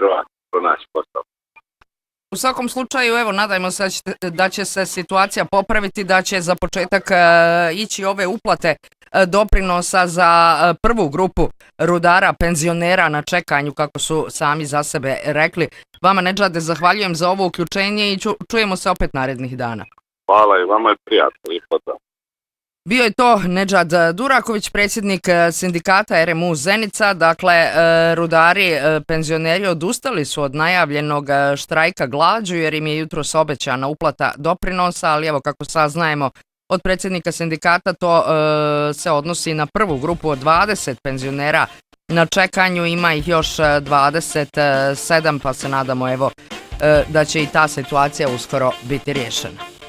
vjerovatno pronaći posao. U svakom slučaju, evo, nadajmo se da će se situacija popraviti, da će za početak ići ove uplate doprinosa za prvu grupu rudara, penzionera na čekanju, kako su sami za sebe rekli. Vama, Nedžade, zahvaljujem za ovo uključenje i čujemo se opet narednih dana. Hvala i vama je prijatno. Bio je to Nedžad Duraković, predsjednik sindikata RMU Zenica. Dakle, rudari, penzioneri odustali su od najavljenog štrajka glađu jer im je jutros obećana uplata doprinosa, ali evo kako saznajemo od predsjednika sindikata, to se odnosi na prvu grupu od 20 penzionera na čekanju, ima ih još 27, pa se nadamo evo da će i ta situacija uskoro biti riješena.